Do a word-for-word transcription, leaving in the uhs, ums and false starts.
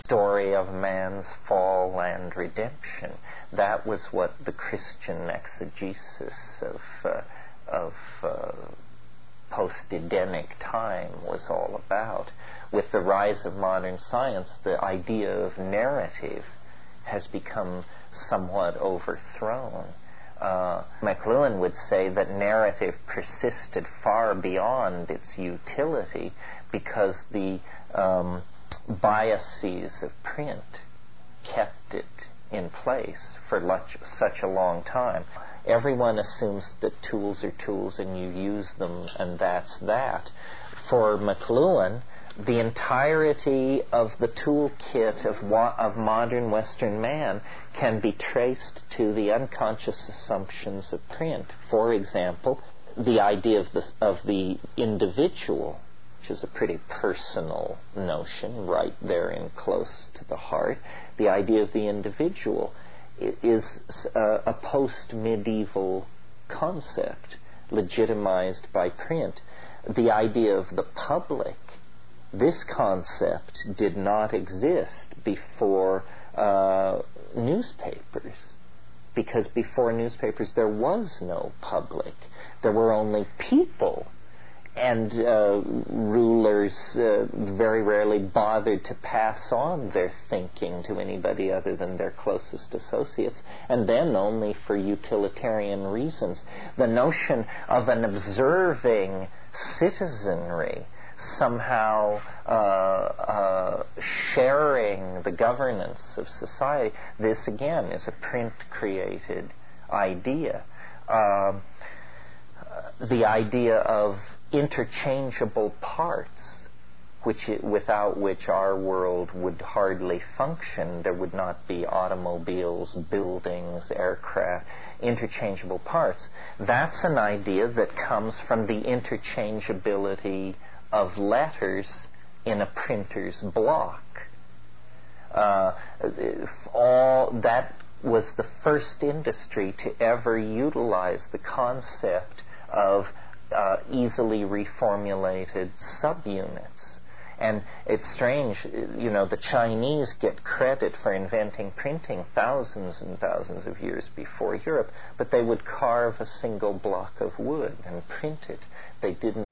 story of man's fall and redemption. That was what the Christian exegesis of, uh, of uh, post-Edenic time was all about. With the rise of modern science, the idea of narrative has become somewhat overthrown. Uh, McLuhan would say that narrative persisted far beyond its utility because the um, biases of print kept it in place for luch, such a long time. Everyone assumes that tools are tools and you use them and that's that. For McLuhan, the entirety of the toolkit of, wa- of modern Western man can be traced to the unconscious assumptions of print. For example, the idea of the, of the individual, which is a pretty personal notion, right there in close to the heart. The idea of the individual is a, a post-medieval concept, legitimized by print. The idea of the public, this concept did not exist before uh, newspapers, because before newspapers there was no public. There were only people, and uh, rulers uh, very rarely bothered to pass on their thinking to anybody other than their closest associates, and then only for utilitarian reasons. The notion of an observing citizenry somehow uh, uh, sharing the governance of society, this again is a print-created idea. Uh, the idea of interchangeable parts, which it, without which our world would hardly function. There would not be automobiles, buildings, aircraft, interchangeable parts. That's an idea that comes from the interchangeability of letters in a printer's block. Uh, all that was the first industry to ever utilize the concept of uh, easily reformulated subunits. And it's strange, you know, the Chinese get credit for inventing printing thousands and thousands of years before Europe, but they would carve a single block of wood and print it. They didn't